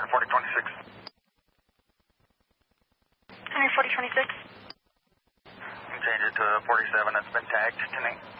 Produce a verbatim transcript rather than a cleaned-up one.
forty twenty-six. one forty twenty-six. Change it to forty-seven. That's been tagged tonight.